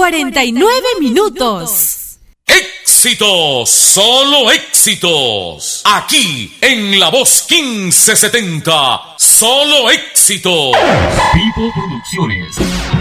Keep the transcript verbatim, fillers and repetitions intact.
cuarenta y nueve minutos. Éxitos, solo éxitos. Aquí en La Voz quince setenta, solo éxitos. Vivo Producciones.